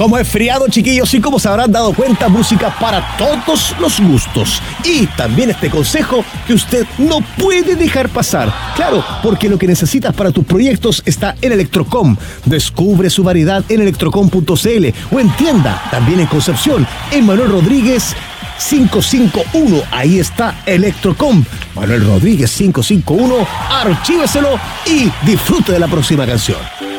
Como es feriado, chiquillos, y como se habrán dado cuenta, música para todos los gustos. Y también este consejo que usted no puede dejar pasar. Claro, porque lo que necesitas para tus proyectos está en Electrocom. Descubre su variedad en electrocom.cl o en tienda, también en Concepción, en Manuel Rodríguez 551. Ahí está Electrocom. Manuel Rodríguez 551. Archíveselo y disfrute de la próxima canción.